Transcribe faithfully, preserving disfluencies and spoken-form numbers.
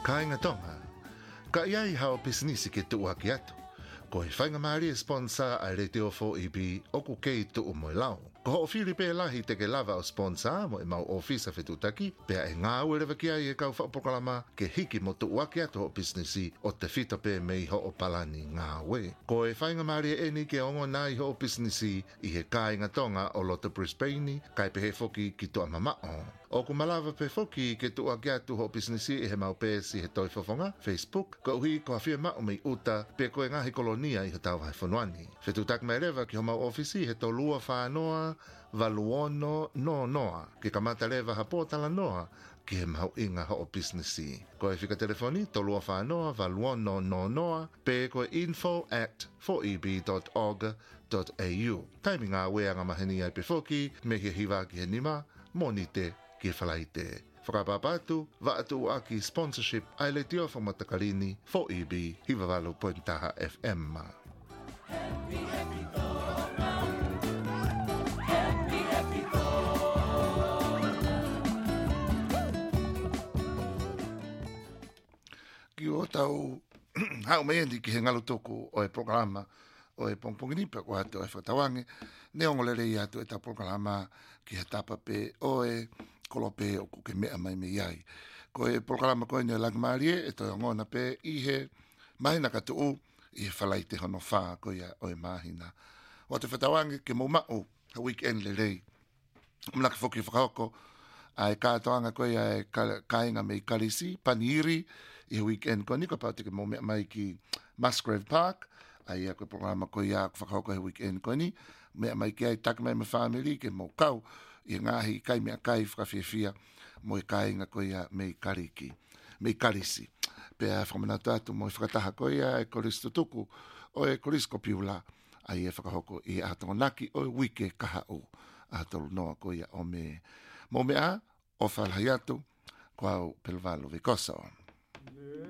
Kāinga tonga, ka iai hao pisinisi ke tu aki atu. Ko he whainga maari e sponsor a Reo four E B o ku kei tu o moe lau. Ko ho whiri pe lahi te ke lava o sponsor mo e mau ofisa whetutaki, pea e ngā uerewa ki ai e kau whapokalama ke hiki mo tu aki atu ho pisinisi o te whita pe mei ho o palani ngā we. Ko e whainga maari e eni ke ongo nai ho o pisinisi i he kāinga tonga o Loto Brisbane, kai pe he foki ki tu amamao. O ku malawa pe foki ke tu aki atu ho pisinisi i he mau pe si he toi fofonga, Facebook, ko hui ko hawhia mao mei uta pe koe ngahi kolonia i he tau hai whanuani. Whetutaki mai rewa ki ho mau ofisi he to lua whanoa, valuono no noa, ke kamata rewa hapotala noa, ki he mau inga ho o pisinisi. Ko e whika telefoni, to lua whanoa, valuono no noa, pe koe info at four e b dot org dot a u. Taimi ngā weanga maheni ai pe foki, me he hiwa ki he nima, moni te ki whalaite. Whakapapatu, vaatu aki sponsorship ai le tio whamatakalini four E B Hivawalu Pointaha F M. Happy, happy tonga. Happy, happy tonga. Ki o tau hau meandi ki he ngalu toku o e programa o e pongponginipa ko hatu e whatawange. Ne ongolere i atu e ta programa ki he tapa pe o e kolope o kuke mea mai me iai. Ko e programa koe ni o Lagmarie e toi ngona pe i he mahina katu i he whalai te hono whaa ko ia o e mahina. O te whatawange ke mo mao ha weekend le rei. Mlaka whoki whakaoko a e kātoanga ko ia e kāinga me i Karisi, Paniri i he weekend ko niko pao te ke mo mea mai ki Musgrave Park. A ia ko programa ko ia whakaoko he weekend ko ni. Mea mai ki ai takamai me family ke mo kau i ngahi kai mea kai whakawhiawhia mo i kāinga ko ia me i kariki, me i karisi. Pea whamanatu atu mo i whakataha ko ia e koristo tuku o e korisko piula a i e whakahoko i atongonaki o e wike kaha o a tolu noa ko ia o me. Mo mea o whalhai atu ko au pelvalo vikosa.